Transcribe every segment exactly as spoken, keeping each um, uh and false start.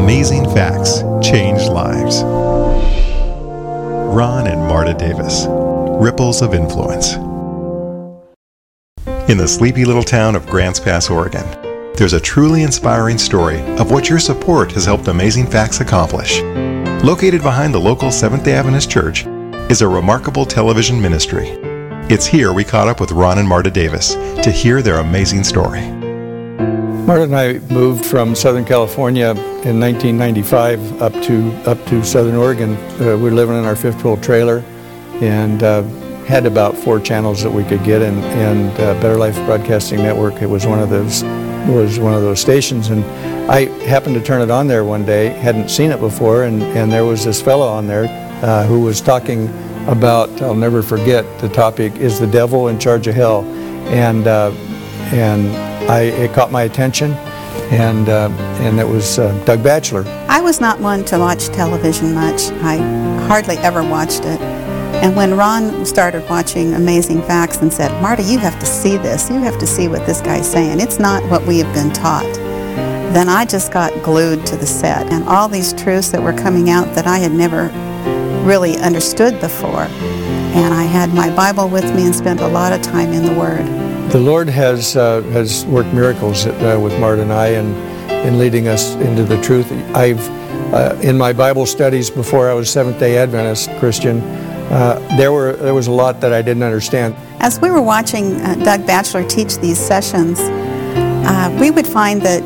Amazing Facts Change Lives. Ron and Marta Davis, Ripples of Influence. In the sleepy little town of Grants Pass, Oregon, there's a truly inspiring story of what your support has helped Amazing Facts accomplish. Located behind the local Seventh-day Adventist Church is a remarkable television ministry. It's here we caught up with Ron and Marta Davis to hear their amazing story. Marta and I moved from Southern California in nineteen ninety-five up to up to Southern Oregon. Uh, we were living in our fifth wheel trailer and uh, had about four channels that we could get, and, and uh, Better Life Broadcasting Network, it was one of those was one of those stations, and I happened to turn it on there one day, hadn't seen it before, and, and there was this fellow on there uh, who was talking about, I'll never forget, the topic, is the devil in charge of hell? And uh, and I, it caught my attention, and uh, and it was uh, Doug Batchelor. I was not one to watch television much. I hardly ever watched it. And when Ron started watching Amazing Facts and said, Marta, you have to see this. You have to see what this guy's saying. It's not what we have been taught. Then I just got glued to the set. And all these truths that were coming out that I had never really understood before. And I had my Bible with me and spent a lot of time in the Word. The Lord has uh, has worked miracles uh, with Marta and I in, in leading us into the truth. I've, uh, in my Bible studies before I was Seventh-day Adventist Christian, uh, there were there was a lot that I didn't understand. As we were watching uh, Doug Batchelor teach these sessions, uh, we would find that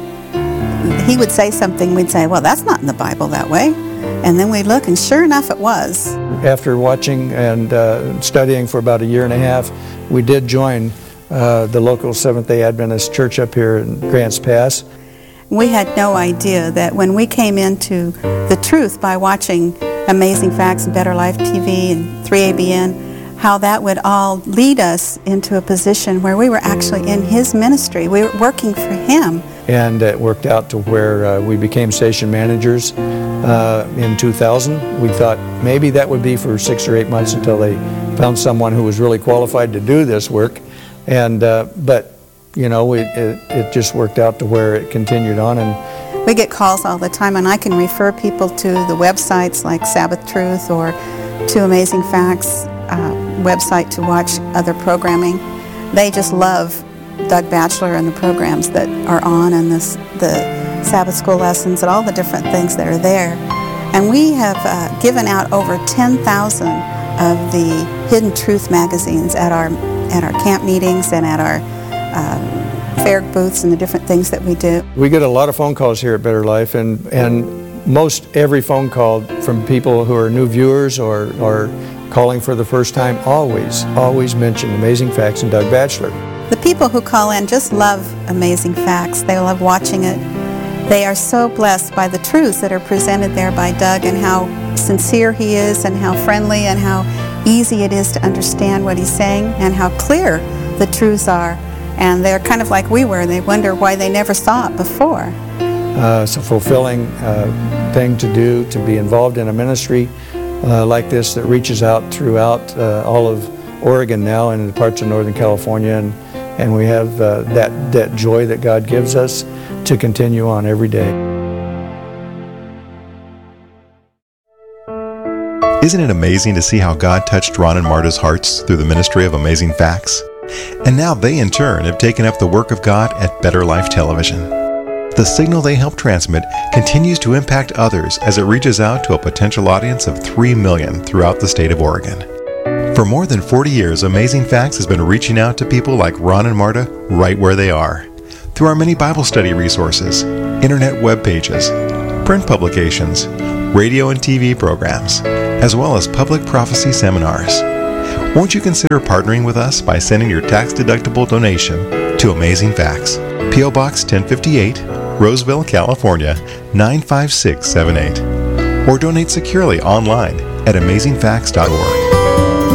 he would say something, we'd say, well, that's not in the Bible that way. And then we'd look, and sure enough, it was. After watching and uh, studying for about a year and a half, we did join uh, the local Seventh-day Adventist church up here in Grants Pass. We had no idea that when we came into the truth by watching Amazing Facts and Better Life T V and three A B N, how that would all lead us into a position where we were actually in his ministry. We were working for him. And it worked out to where uh, we became station managers uh, in two thousand. We thought maybe that would be for six or eight months until they found someone who was really qualified to do this work. And uh, but you know, it, it, it just worked out to where it continued on. And we get calls all the time, and I can refer people to the websites like Sabbath Truth or to Amazing Facts uh, website to watch other programming. They just love Doug Batchelor and the programs that are on, and this, the Sabbath school lessons and all the different things that are there. And we have uh, given out over ten thousand of the Hidden Truth magazines at our at our camp meetings and at our uh, fair booths and the different things that we do. We get a lot of phone calls here at Better Life, and, and most every phone call from people who are new viewers or, or calling for the first time always, always mention Amazing Facts and Doug Batchelor. The people who call in just love Amazing Facts. They love watching it. They are so blessed by the truths that are presented there by Doug, and how sincere he is, and how friendly, and how easy it is to understand what he's saying, and how clear the truths are. And they're kind of like we were. They wonder why they never saw it before. Uh, it's a fulfilling uh, thing to do, to be involved in a ministry uh, like this that reaches out throughout uh, all of Oregon now and in parts of Northern California, and and we have uh, that, that joy that God gives us to continue on every day. Isn't it amazing to see how God touched Ron and Marta's hearts through the ministry of Amazing Facts? And now they in turn have taken up the work of God at Better Life Television. The signal they help transmit continues to impact others as it reaches out to a potential audience of three million throughout the state of Oregon. For more than forty years, Amazing Facts has been reaching out to people like Ron and Marta right where they are, through our many Bible study resources, internet web pages, print publications, radio and T V programs, as well as public prophecy seminars. Won't you consider partnering with us by sending your tax-deductible donation to Amazing Facts, P O Box ten fifty-eight, Roseville, California, nine five six seven eight, or donate securely online at amazing facts dot org.